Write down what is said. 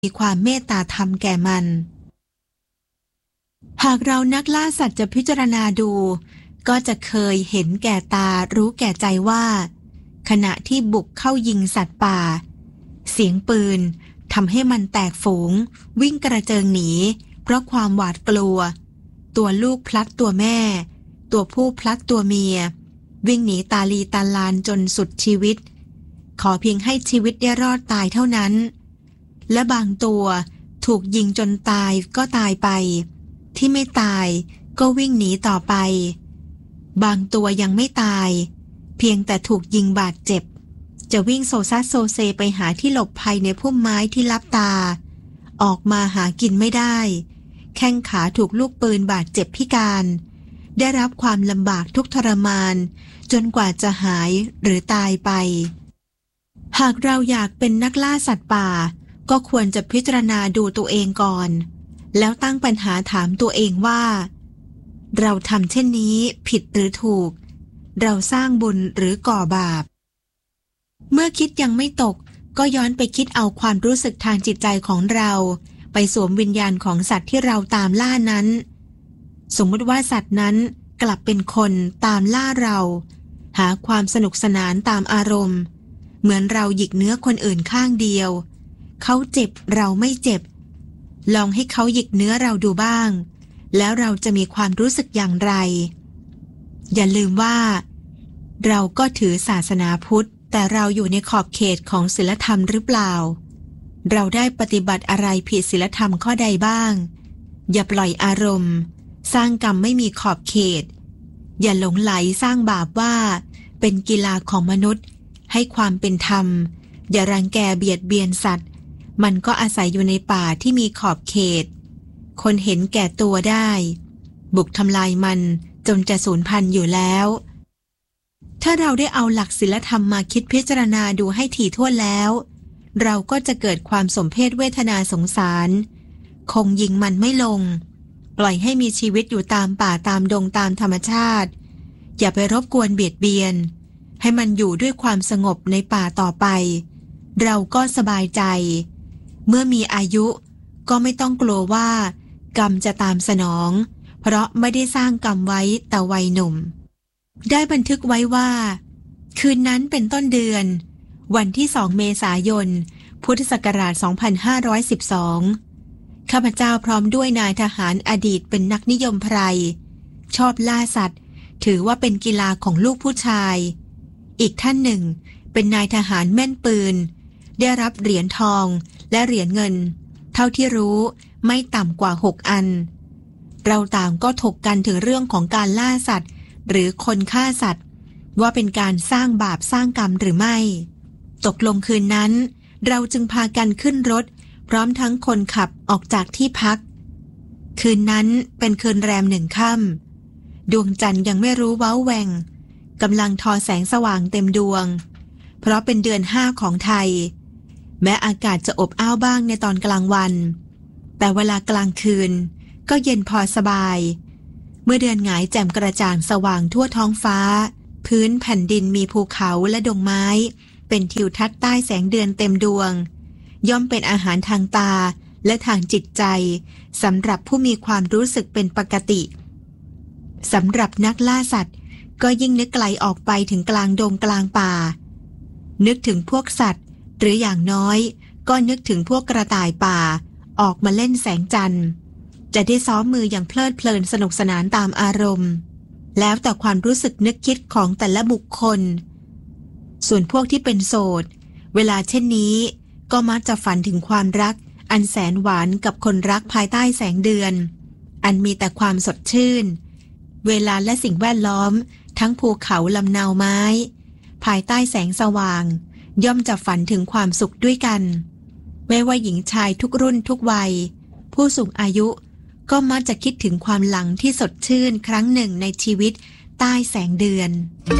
มีความเมตตาธรรมแก่มันหากเรานักล่าสัตว์จะพิจารณาดูก็จะเคยเห็นแก่ตารู้แก่ใจว่าขณะที่บุกเข้ายิงสัตว์ป่าเสียงปืนทำให้มันแตกฝูงวิ่งกระเจิงหนีเพราะความหวาดกลัวตัวลูกพลัดตัวแม่ตัวผู้พลัดตัวเมียวิ่งหนีตาลีตาลานจนสุดชีวิตขอเพียงให้ชีวิตได้รอดตายเท่านั้นและบางตัวถูกยิงจนตายก็ตายไปที่ไม่ตายก็วิ่งหนีต่อไปบางตัวยังไม่ตายเพียงแต่ถูกยิงบาดเจ็บจะวิ่งโซซัสโซเซไปหาที่หลบภัยในพุ่มไม้ที่ลับตาออกมาหากินไม่ได้แข้งขาถูกลูกปืนบาดเจ็บพิการได้รับความลำบากทุกทรมานจนกว่าจะหายหรือตายไปหากเราอยากเป็นนักล่าสัตว์ป่าก็ควรจะพิจารณาดูตัวเองก่อนแล้วตั้งปัญหาถามตัวเองว่าเราทำเช่นนี้ผิดหรือถูกเราสร้างบุญหรือก่อบาปเมื่อคิดยังไม่ตกก็ย้อนไปคิดเอาความรู้สึกทางจิตใจของเราไปสวมวิญญาณของสัตว์ที่เราตามล่านั้นสมมติว่าสัตว์นั้นกลับเป็นคนตามล่าเราหาความสนุกสนานตามอารมณ์เหมือนเราหยิกเนื้อคนอื่นข้างเดียวเขาเจ็บเราไม่เจ็บลองให้เขาหยิกเนื้อเราดูบ้างแล้วเราจะมีความรู้สึกอย่างไรอย่าลืมว่าเราก็ถือศาสนาพุทธแต่เราอยู่ในขอบเขตของศีลธรรมหรือเปล่าเราได้ปฏิบัติอะไรผิดศีลธรรมข้อใดบ้างอย่าปล่อยอารมณ์สร้างกรรมไม่มีขอบเขตอย่าหลงไหลสร้างบาปว่าเป็นกีฬาของมนุษย์ให้ความเป็นธรรมอย่ารังแกเบียดเบียนสัตว์มันก็อาศัยอยู่ในป่าที่มีขอบเขตคนเห็นแก่ตัวได้บุกทำลายมันจนจะสูญพันธุ์อยู่แล้วถ้าเราได้เอาหลักศีลธรรมมาคิดพิจารณาดูให้ถี่ถ้วนแล้วเราก็จะเกิดความสมเพชเวทนาสงสารคงยิงมันไม่ลงปล่อยให้มีชีวิตอยู่ตามป่าตามดงตามธรรมชาติอย่าไปรบกวนเบียดเบียนให้มันอยู่ด้วยความสงบในป่าต่อไปเราก็สบายใจเมื่อมีอายุก็ไม่ต้องกลัวว่ากรรมจะตามสนองเพราะไม่ได้สร้างกรรมไว้แต่วัยหนุ่มได้บันทึกไว้ว่าคืนนั้นเป็นต้นเดือนวันที่2 เมษายนพุทธศักราช 2512ข้าพเจ้าพร้อมด้วยนายทหารอดีตเป็นนักนิยมไพรชอบล่าสัตว์ถือว่าเป็นกีฬาของลูกผู้ชายอีกท่านหนึ่งเป็นนายทหารแม่นปืนได้รับเหรียญทองและเหรียญเงินเท่าที่รู้ไม่ต่ำกว่า6 อันเราต่างก็ถกกันถึงเรื่องของการล่าสัตว์หรือคนฆ่าสัตว์ว่าเป็นการสร้างบาปสร้างกรรมหรือไม่ตกลงคืนนั้นเราจึงพากันขึ้นรถพร้อมทั้งคนขับออกจากที่พักคืนนั้นเป็นคืนแรม1 ค่ำดวงจันทร์ยังไม่รู้เว้าแหว่งกำลังทอแสงสว่างเต็มดวงเพราะเป็นเดือน5ของไทยแม้อากาศจะอบอ้าวบ้างในตอนกลางวันแต่เวลากลางคืนก็เย็นพอสบายเมื่อเดือนหงายแจ่มกระจ่างสว่างทั่วท้องฟ้าพื้นแผ่นดินมีภูเขาและดงไม้เป็นทิวทัศน์ใต้แสงเดือนเต็มดวงย่อมเป็นอาหารทางตาและทางจิตใจสำหรับผู้มีความรู้สึกเป็นปกติสำหรับนักล่าสัตว์ก็ยิ่งนึกไกลออกไปถึงกลางดงกลางป่านึกถึงพวกสัตว์หรืออย่างน้อยก็นึกถึงพวกกระต่ายป่าออกมาเล่นแสงจันทร์จะได้ซ้อมมืออย่างเพลิดเพลินสนุกสนานตามอารมณ์แล้วแต่ความรู้สึกนึกคิดของแต่ละบุคคลส่วนพวกที่เป็นโสดเวลาเช่นนี้ก็มักจะฝันถึงความรักอันแสนหวานกับคนรักภายใต้แสงเดือนอันมีแต่ความสดชื่นเวลาและสิ่งแวดล้อมทั้งภูเขาลำนาวไม้ภายใต้แสงสว่างย่อมจะฝันถึงความสุขด้วยกันไม่ว่าหญิงชายทุกรุ่นทุกวัยผู้สูงอายุก็มักจะคิดถึงความหลังที่สดชื่นครั้งหนึ่งในชีวิตใต้แสงเดือน